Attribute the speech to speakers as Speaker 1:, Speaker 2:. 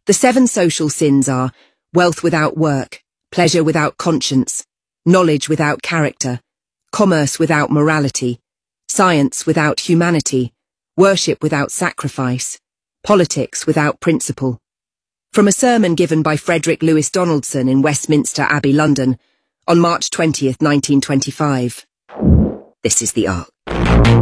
Speaker 1: The 7 social sins are wealth without work, pleasure without conscience, knowledge without character, commerce without morality, science without humanity, worship without sacrifice, politics without principle. From a sermon given by Frederick Lewis Donaldson in Westminster Abbey, London, on March 20th, 1925. This is the Ark.